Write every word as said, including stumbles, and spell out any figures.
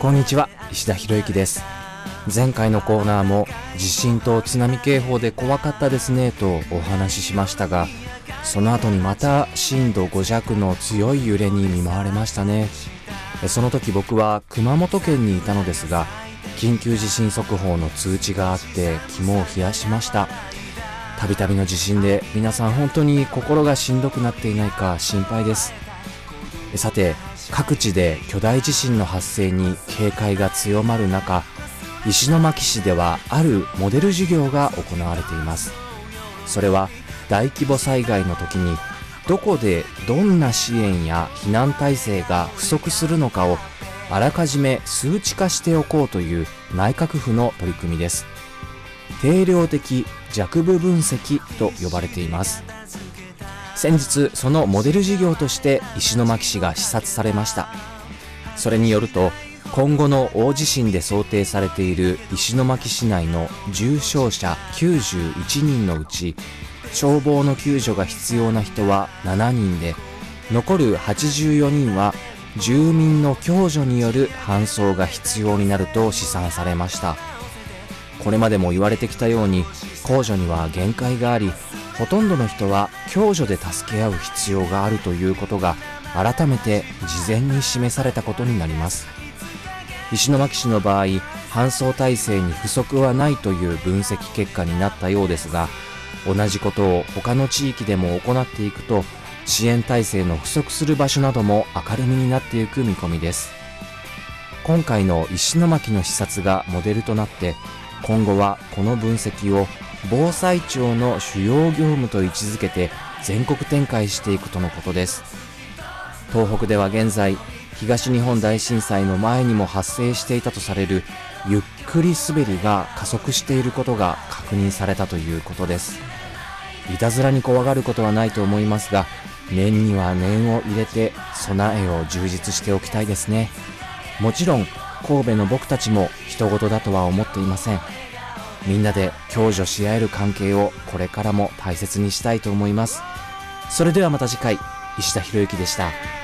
こんにちは、石田博之です。前回のコーナーも地震と津波警報で怖かったですねとお話ししましたが、その後にまた震度ご弱の強い揺れに見舞われましたね。その時僕は熊本県にいたのですが、緊急地震速報の通知があって肝を冷やしました。たびたびの地震で皆さん本当に心がしんどくなっていないか心配です。さて、各地で巨大地震の発生に警戒が強まる中、石巻市ではあるモデル事業が行われています。それは大規模災害の時にどこでどんな支援や避難体制が不足するのかをあらかじめ数値化しておこうという内閣府の取り組みです。定量的弱部分析と呼ばれています。先日そのモデル事業として石巻市が視察されました。それによると、今後の大地震で想定されている石巻市内の重傷者きゅうじゅういちにんのうち、消防の救助が必要な人はしちにんで、残るはちじゅうよにんは住民の共助による搬送が必要になると試算されました。これまでも言われてきたように、公助には限界があり、ほとんどの人は共助で助け合う必要があるということが改めて事前に示されたことになります。石巻市の場合、搬送体制に不足はないという分析結果になったようですが、同じことを他の地域でも行っていくと、支援体制の不足する場所なども明るみになっていく見込みです。今回の石巻の視察がモデルとなって、今後はこの分析を防災庁の主要業務と位置づけて全国展開していくとのことです。東北では現在、東日本大震災の前にも発生していたとされるゆっくり滑りが加速していることが確認されたということです。いたずらに怖がることはないと思いますが、念には念を入れて備えを充実しておきたいですね。もちろん神戸の僕たちも人事だとは思っていません。みんなで共助し合える関係をこれからも大切にしたいと思います。それではまた次回、石田博之でした。